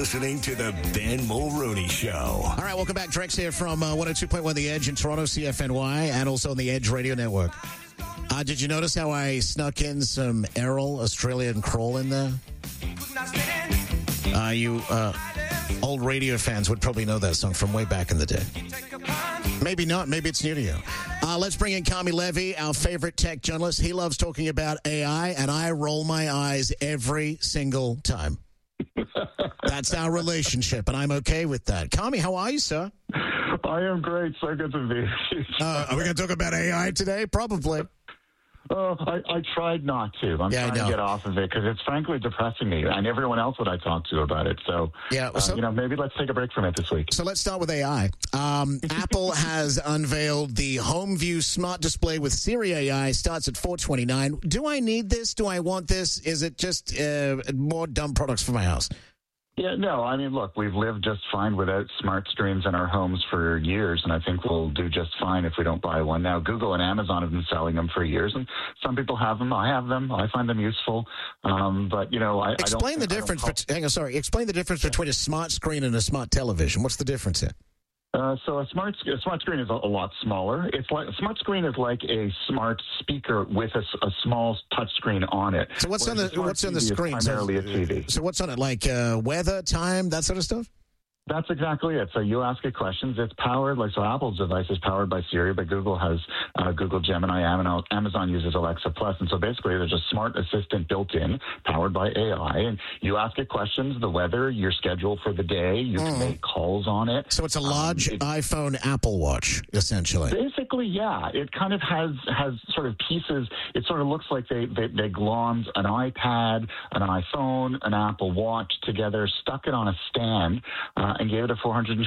listening to the Ben Mulrooney Show. All right, welcome back. Drex here from 102.1 The Edge in Toronto, CFNY, and also on the Edge Radio Network. Did you notice how I snuck in some Errol, Australian Crawl in there? You old radio fans would probably know that song from way back in the day. Maybe not. Maybe it's new to you. Let's bring in Carmi Levy, our favorite tech journalist. He loves talking about AI, and I roll my eyes every single time. That's our relationship, and I'm okay with that. Carmi, how are you, sir? I am great. So good to be here. Are we going to talk about AI today? Probably. I tried not to. I'm trying to get off of it because it's frankly depressing me and everyone else that I talk to about it. So, maybe let's take a break from it this week. So let's start with AI. Apple has unveiled the Home View Smart Display with Siri AI. Starts at $429. Do I need this? Do I want this? Is it just more dumb products for my house? Yeah, no, I mean, look, we've lived just fine without smart screens in our homes for years, and I think we'll do just fine if we don't buy one. Now, Google and Amazon have been selling them for years, and some people have them. I have them. I find them useful. But, Explain the difference between a smart screen and a smart television. What's the difference here? So a smart screen is a lot smaller. It's like a smart screen is like a smart speaker with a small touch screen on it. So what's on the screen? Primarily a TV. So what's on it? Like weather, time, that sort of stuff? That's exactly it. So you ask it questions. It's powered, so Apple's device is powered by Siri, but Google has Google Gemini, Amazon uses Alexa Plus. And so basically there's a smart assistant built in, powered by AI. And you ask it questions, the weather, your schedule for the day. You can make calls on it. So it's a large iPhone Apple Watch, essentially. Basically, yeah. It kind of has sort of pieces. It sort of looks like they glommed an iPad, an iPhone, an Apple Watch together, stuck it on a stand, and gave it a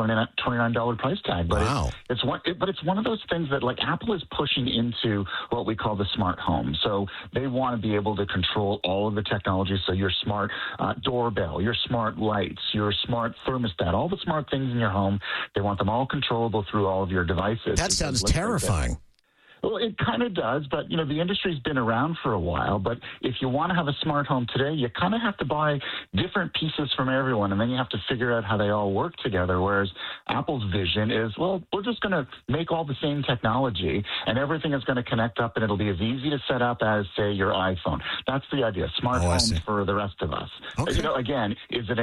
$429 price tag. But wow. It's one of those things that Apple is pushing into what we call the smart home. So they want to be able to control all of the technology. So your smart doorbell, your smart lights, your smart thermostat, all the smart things in your home, they want them all controllable through all of your devices. That sounds terrifying. Well, it kind of does, but, the industry's been around for a while. But if you want to have a smart home today, you kind of have to buy different pieces from everyone, and then you have to figure out how they all work together, whereas Apple's vision is, well, we're just going to make all the same technology, and everything is going to connect up, and it'll be as easy to set up as, say, your iPhone. That's the idea. Smart homes for the rest of us. Okay. Again, is it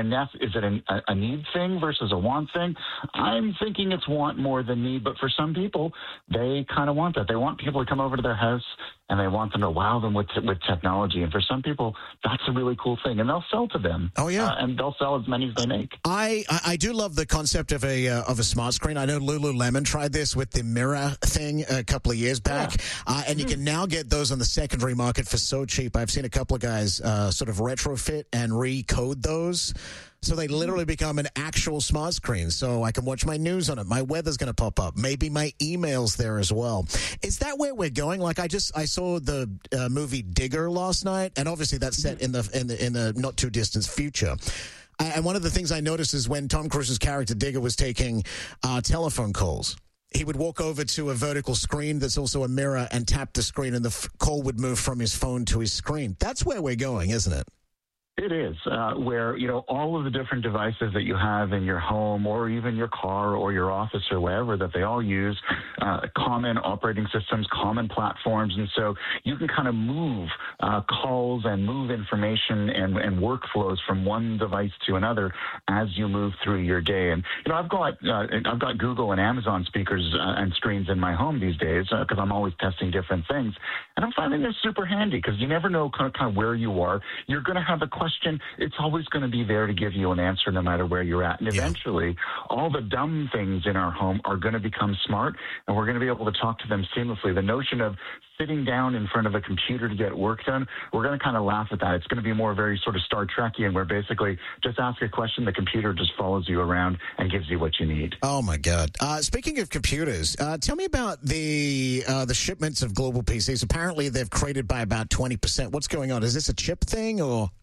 a need thing versus a want thing? I'm thinking it's want more than need, but for some people, they kind of want that. They want people to come over to their house and they want them to wow them with technology. And for some people, that's a really cool thing. And they'll sell to them. Oh, yeah. And they'll sell as many as they make. I do love the concept of a smart screen. I know Lululemon tried this with the Mirror thing a couple of years back. Yeah. And you can now get those on the secondary market for so cheap. I've seen a couple of guys sort of retrofit and recode those. So they literally become an actual smart screen. So I can watch my news on it. My weather's going to pop up. Maybe my email's there as well. Is that where we're going? Like I saw the movie Digger last night, and obviously that's set in the not too distant future. And one of the things I noticed is when Tom Cruise's character Digger was taking telephone calls, he would walk over to a vertical screen that's also a mirror and tap the screen, and the call would move from his phone to his screen. That's where we're going, isn't it? It is, where, all of the different devices that you have in your home or even your car or your office or wherever, that they all use common operating systems, common platforms. And so you can kind of move calls and move information and workflows from one device to another as you move through your day. And, I've got Google and Amazon speakers and screens in my home these days because I'm always testing different things. And I'm finding they're super handy because you never know kind of where you are. You're going to have a question. It's always going to be there to give you an answer no matter where you're at. And eventually, all the dumb things in our home are going to become smart, and we're going to be able to talk to them seamlessly. The notion of sitting down in front of a computer to get work done, we're going to kind of laugh at that. It's going to be more very sort of Star Trekian, where basically just ask a question, the computer just follows you around and gives you what you need. Oh, my God. Speaking of computers, tell me about the shipments of global PCs. Apparently, they've created by about 20%. What's going on? Is this a chip thing or...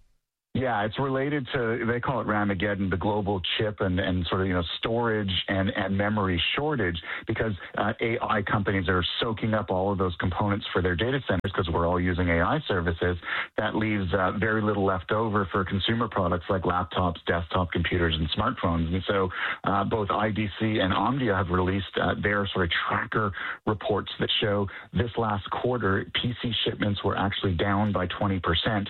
Yeah, it's related to, they call it Ramageddon, the global chip and sort of, storage and memory shortage, because AI companies are soaking up all of those components for their data centers because we're all using AI services. That leaves very little left over for consumer products like laptops, desktop computers, and smartphones. And so both IDC and Omdia have released their sort of tracker reports that show this last quarter, PC shipments were actually down by 20%.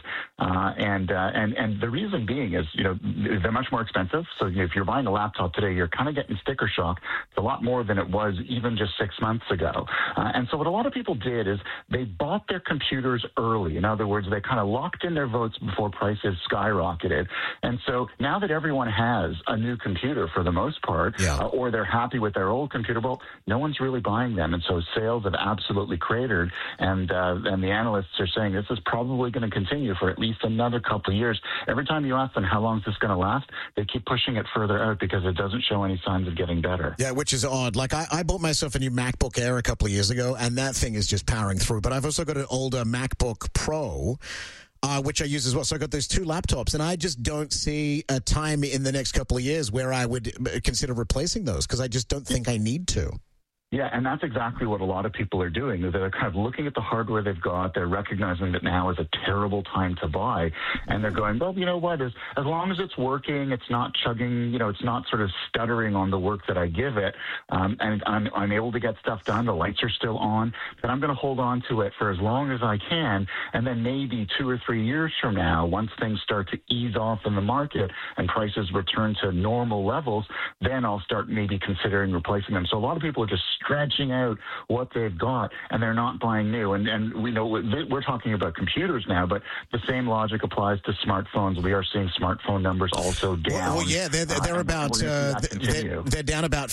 And the reason being is, they're much more expensive. So if you're buying a laptop today, you're kind of getting sticker shock. It's a lot more than it was even just 6 months ago. And so what a lot of people did is they bought their computers early. In other words, they kind of locked in their votes before prices skyrocketed. And so now that everyone has a new computer for the most part, or they're happy with their old computer, well, no one's really buying them. And so sales have absolutely cratered. And the analysts are saying this is probably going to continue for at least another couple of years. Every time you ask them how long is this going to last, they keep pushing it further out because it doesn't show any signs of getting better. Yeah, which is odd. Like I bought myself a new MacBook Air a couple of years ago, and that thing is just powering through. But I've also got an older MacBook Pro, which I use as well. So I got those two laptops, and I just don't see a time in the next couple of years where I would consider replacing those because I just don't think I need to. Yeah, and that's exactly what a lot of people are doing. They're kind of looking at the hardware they've got. They're recognizing that now is a terrible time to buy. And they're going, well, you know what? As long as it's working, it's not chugging, it's not sort of stuttering on the work that I give it, and I'm able to get stuff done, the lights are still on, then I'm going to hold on to it for as long as I can. And then maybe 2 or 3 years from now, once things start to ease off in the market and prices return to normal levels, then I'll start maybe considering replacing them. So a lot of people are just stretching out what they've got, and they're not buying new. And we know we're talking about computers now, but the same logic applies to smartphones. We are seeing smartphone numbers also down. Well, yeah, they're about they're down about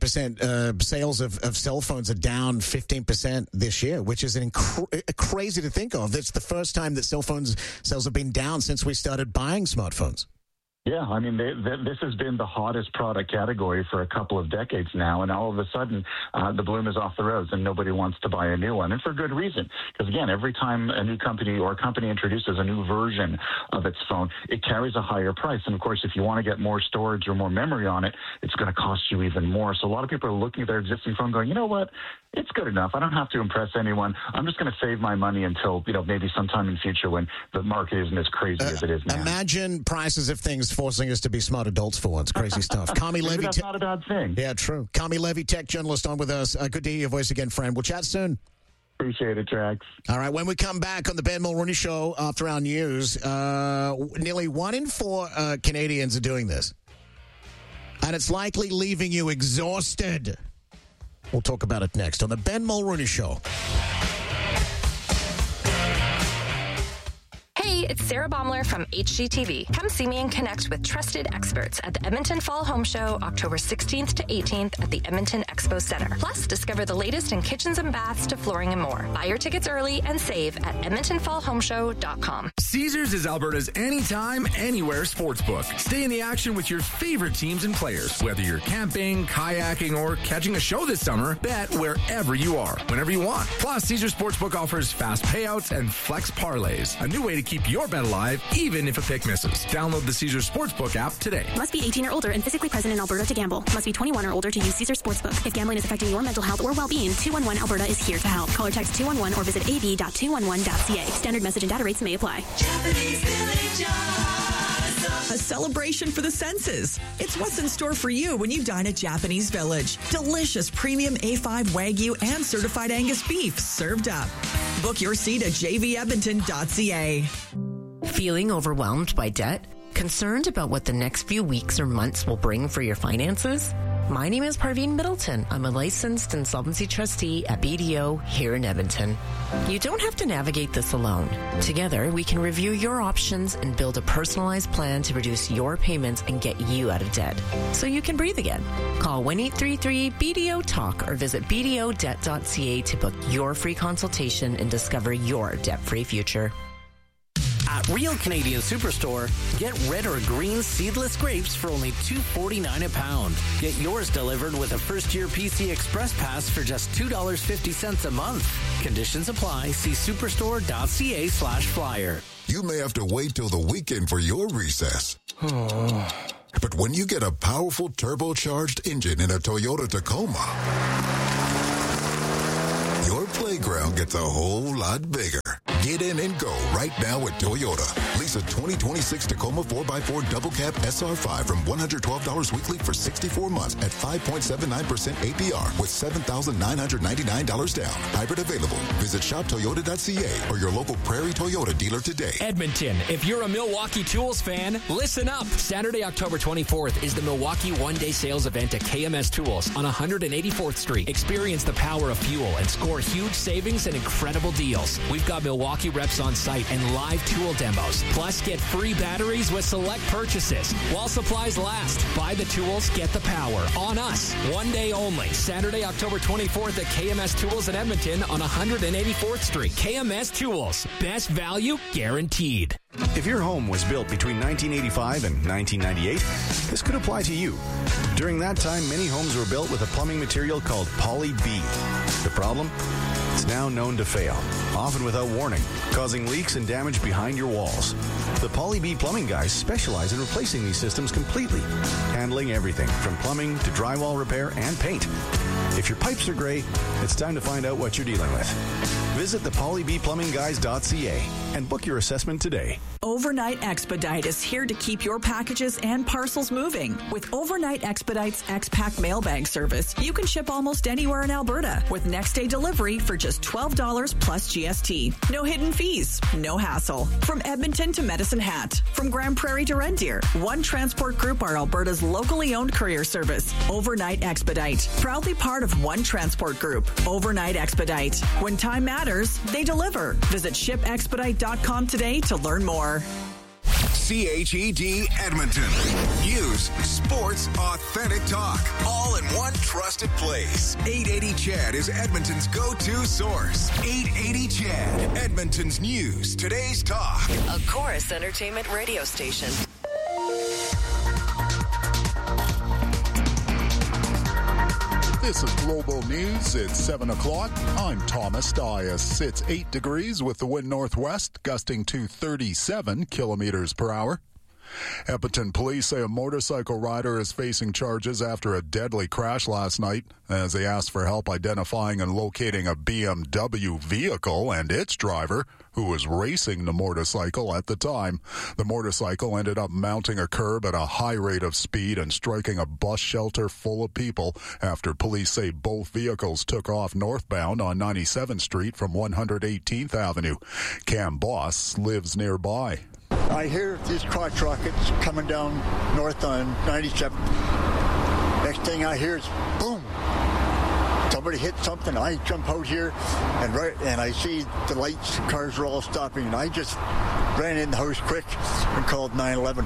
15%. Sales of cell phones are down 15% this year, which is crazy to think of. It's the first time that cell phone sales have been down since we started buying smartphones. Yeah, I mean, this has been the hottest product category for a couple of decades now, and all of a sudden, the bloom is off the rose, and nobody wants to buy a new one, and for good reason. Because, again, every time a new company or a company introduces a new version of its phone, it carries a higher price. And, of course, if you want to get more storage or more memory on it, it's going to cost you even more. So a lot of people are looking at their existing phone going, you know what? It's good enough. I don't have to impress anyone. I'm just going to save my money until, maybe sometime in the future when the market isn't as crazy as it is now. Imagine prices of things forcing us to be smart adults for once. Crazy stuff. Carmi Levy. That's not a bad thing. Yeah, true. Carmi Levy, tech journalist, on with us. Good to hear your voice again, friend. We'll chat soon. Appreciate it, Trax. All right, when we come back on the Ben Mulroney Show after our news, nearly 1 in 4 Canadians are doing this. And it's likely leaving you exhausted. We'll talk about it next on the Ben Mulroney Show. Hey, it's Sarah Baumler from HGTV. Come see me and connect with trusted experts at the Edmonton Fall Home Show, October 16th to 18th at the Edmonton Expo Center. Plus, discover the latest in kitchens and baths to flooring and more. Buy your tickets early and save at EdmontonFallHomeShow.com. Caesars is Alberta's anytime, anywhere sportsbook. Stay in the action with your favorite teams and players. Whether you're camping, kayaking, or catching a show this summer, bet wherever you are, whenever you want. Plus, Caesars Sportsbook offers fast payouts and flex parlays, a new way to keep your bet alive, even if a pick misses. Download the Caesars Sportsbook app today. Must be 18 or older and physically present in Alberta to gamble. Must be 21 or older to use Caesars Sportsbook. If gambling is affecting your mental health or well-being, 211 Alberta is here to help. Call or text 211 or visit ab.211.ca. Standard message and data rates may apply. A celebration for the senses. It's what's in store for you when you dine at Japanese Village. Delicious premium A5 Wagyu and certified Angus beef served up. Book your seat at jvedmonton.ca. Feeling overwhelmed by debt? Concerned about what the next few weeks or months will bring for your finances? My name is Parveen Middleton. I'm a licensed insolvency trustee at BDO here in Edmonton. You don't have to navigate this alone. Together, we can review your options and build a personalized plan to reduce your payments and get you out of debt so you can breathe again. Call 1-833-BDO-TALK or visit bdodebt.ca to book your free consultation and discover your debt-free future. At Real Canadian Superstore, get red or green seedless grapes for only $2.49 a pound. Get yours delivered with a first-year PC Express Pass for just $2.50 a month. Conditions apply. See superstore.ca/flyer. you may have to wait till the weekend for your recess. But when you get a powerful turbocharged engine in a Toyota Tacoma, your playground gets a whole lot bigger. Get in and go right now at Toyota. Lease a 2026 Tacoma 4x4 double cab SR5 from $112 weekly for 64 months at 5.79% APR with $7,999 down. Hybrid available. Visit shoptoyota.ca or your local Prairie Toyota dealer today. Edmonton, if you're a Milwaukee Tools fan, listen up. Saturday, October 24th is the Milwaukee one-day sales event at KMS Tools on 184th Street. Experience the power of fuel and score huge savings and incredible deals. We've got Milwaukee reps on site and live tool demos. Plus, get free batteries with select purchases. While supplies last, buy the tools, get the power. On us. One day only. Saturday, October 24th at KMS Tools in Edmonton on 184th Street. KMS Tools. Best value guaranteed. If your home was built between 1985 and 1998, this could apply to you. During that time, many homes were built with a plumbing material called Poly B. The problem? It's now known to fail, often without warning, causing leaks and damage behind your walls. The Poly B plumbing guys specialize in replacing these systems completely, handling everything from plumbing to drywall repair and paint. If your pipes are gray, it's time to find out what you're dealing with. Visit thepolybplumbingguys.ca and book your assessment today. Overnight Expedite is here to keep your packages and parcels moving. With Overnight Expedite's X-Pack mailbag service, you can ship almost anywhere in Alberta with next-day delivery for just $12 plus GST. No hidden fees, no hassle. From Edmonton to Medicine Hat, from Grand Prairie to Red Deer, One Transport Group are Alberta's locally owned courier service. Overnight Expedite, proudly part of One Transport Group. Overnight Expedite. When time matters, they deliver. Visit shipexpedite.com today to learn more. CHED Edmonton. News, sports, authentic talk. All in one trusted place. 880 CHED is Edmonton's go-to source. 880 CHED. Edmonton's news. Today's talk. A Chorus Entertainment radio station. This is Global News. It's 7 o'clock. I'm Thomas Dias. It's 8 degrees with the wind northwest, gusting to 37 kilometers per hour. Edmonton police say a motorcycle rider is facing charges after a deadly crash last night as they asked for help identifying and locating a BMW vehicle and its driver, who was racing the motorcycle at the time. The motorcycle ended up mounting a curb at a high rate of speed and striking a bus shelter full of people after police say both vehicles took off northbound on 97th Street from 118th Avenue. Cam Boss lives nearby. I hear these crotch rockets coming down north on 97. Next thing I hear is boom. Somebody hit something. I jump out here, and I see the lights, cars are all stopping, and I just ran in the house quick and called 911.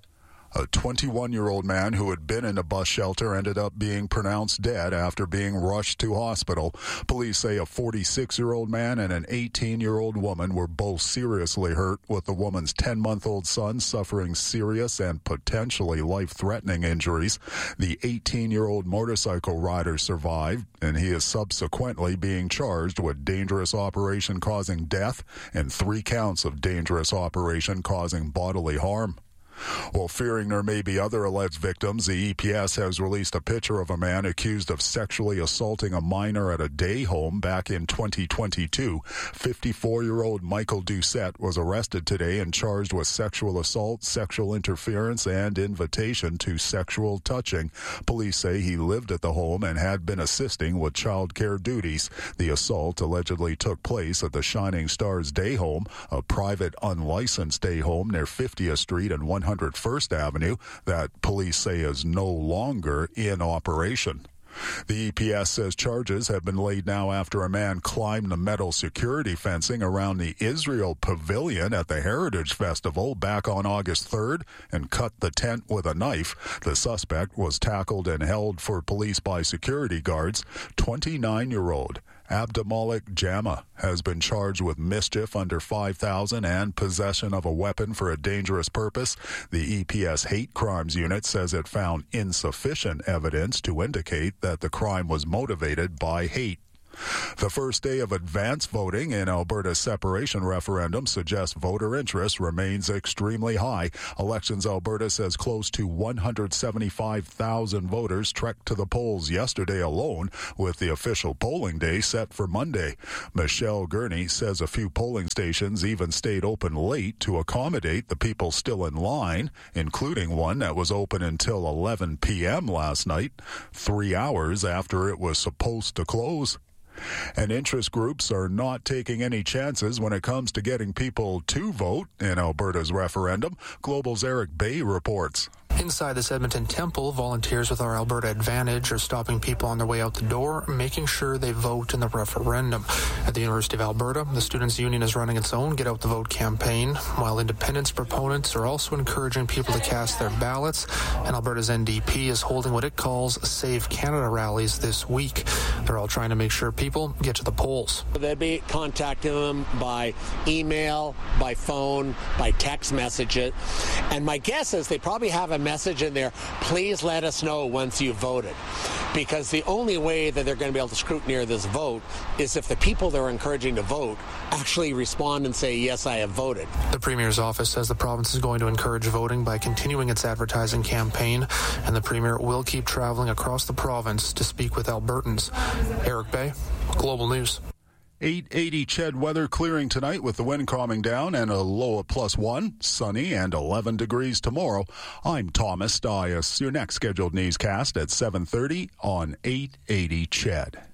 A 21-year-old man who had been in a bus shelter ended up being pronounced dead after being rushed to hospital. Police say a 46-year-old man and an 18-year-old woman were both seriously hurt, with the woman's 10-month-old son suffering serious and potentially life-threatening injuries. The 18-year-old motorcycle rider survived, and he is subsequently being charged with dangerous operation causing death and 3 counts of dangerous operation causing bodily harm. Well, fearing there may be other alleged victims, the EPS has released a picture of a man accused of sexually assaulting a minor at a day home back in 2022. 54-year-old Michael Doucette was arrested today and charged with sexual assault, sexual interference, and invitation to sexual touching. Police say he lived at the home and had been assisting with child care duties. The assault allegedly took place at the Shining Stars Day Home, a private unlicensed day home near 50th Street and 101st Avenue that police say is no longer in operation. The EPS says charges have been laid now after a man climbed the metal security fencing around the Israel Pavilion at the Heritage Festival back on August 3rd and cut the tent with a knife. The suspect was tackled and held for police by security guards. 29-year-old Abdamalik Jama has been charged with mischief under 5,000 and possession of a weapon for a dangerous purpose. The EPS Hate Crimes Unit says it found insufficient evidence to indicate that the crime was motivated by hate. The first day of advance voting in Alberta's separation referendum suggests voter interest remains extremely high. Elections Alberta says close to 175,000 voters trekked to the polls yesterday alone, with the official polling day set for Monday. Michelle Gurney says a few polling stations even stayed open late to accommodate the people still in line, including one that was open until 11 p.m. last night, 3 hours after it was supposed to close. And interest groups are not taking any chances when it comes to getting people to vote in Alberta's referendum. Global's Eric Bay reports. Inside this Edmonton Temple, volunteers with our Alberta Advantage are stopping people on their way out the door, making sure they vote in the referendum. At the University of Alberta, the Students' Union is running its own Get Out the Vote campaign, while independence proponents are also encouraging people to cast their ballots, and Alberta's NDP is holding what it calls Save Canada rallies this week. They're all trying to make sure people get to the polls. They'll be contacting them by email, by phone, by text messages, and my guess is they probably have a message in there, please let us know once you've voted. Because the only way that they're going to be able to scrutineer this vote is if the people they're encouraging to vote actually respond and say, yes, I have voted. The Premier's office says the province is going to encourage voting by continuing its advertising campaign, and the Premier will keep traveling across the province to speak with Albertans. Eric Bay, Global News. 880 Ched weather clearing tonight with the wind calming down and a low of +1, sunny and 11 degrees tomorrow. I'm Thomas Dias. Your next scheduled newscast at 7:30 on 880 Ched.